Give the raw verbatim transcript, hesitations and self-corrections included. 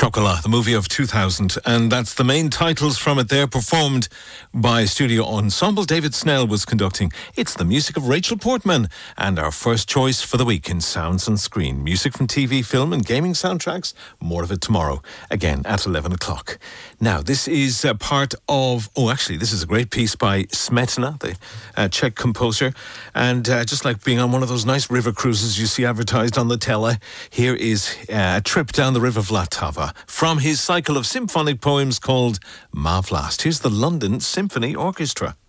Chocolat, the movie of two thousand, and that's the main titles from it there, performed by studio ensemble. David Snell was conducting. It's the music of Rachel Portman, and our first choice for the week in Sounds on Screen. Music from T V, film and gaming soundtracks. More of it tomorrow, again at eleven o'clock. Now, this is a part of, oh actually, this is a great piece by Smetana, the uh, Czech composer, and uh, just like being on one of those nice river cruises you see advertised on the tele, here is uh, a trip down the River Vltava from his cycle of symphonic poems called Ma Vlast. Here's the London Symphony Orchestra.